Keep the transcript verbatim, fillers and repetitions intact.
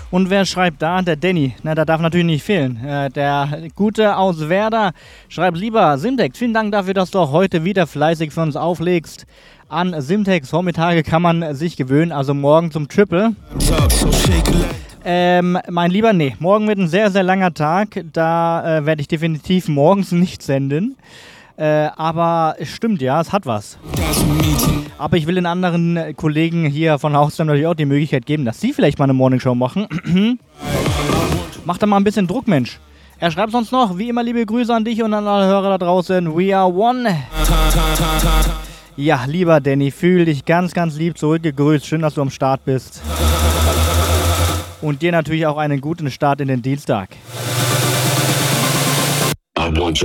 Und wer schreibt da? Der Danny. Na, der darf natürlich nicht fehlen. Äh, der Gute aus Werder schreibt: Lieber Simtex, vielen Dank dafür, dass du auch heute wieder fleißig für uns auflegst. An Simtex Vormittage kann man sich gewöhnen, also morgen zum Triple. Ähm, mein Lieber, nee, morgen wird ein sehr, sehr langer Tag. Da äh, werde ich definitiv morgens nicht senden. Äh, aber es stimmt, ja, es hat was. Aber ich will den anderen Kollegen hier von Hausdam natürlich auch die Möglichkeit geben, dass sie vielleicht mal eine Morningshow machen. Mach da mal ein bisschen Druck, Mensch. Er schreibt sonst noch: Wie immer liebe Grüße an dich und an alle Hörer da draußen. We are one. Ja, lieber Danny, fühl dich ganz, ganz lieb zurückgegrüßt. Schön, dass du am Start bist. Und dir natürlich auch einen guten Start in den Dienstag. I want